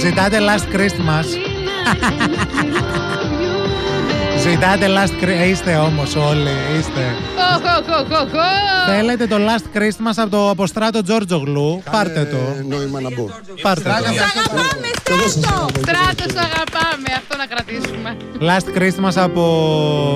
Ζητάτε Last Christmas. Ζητάτε Last Christmas. Είστε όμως όλοι, είστε. Θέλετε το Last Christmas από το Αποστράτο Τζόρτζογλου. Πάρτε το. Νόημα να μπω. Πάρτε το. Αγαπάμε, Στράτο! Στράτο, αγαπάμε. Αυτό να κρατήσουμε. Last Christmas από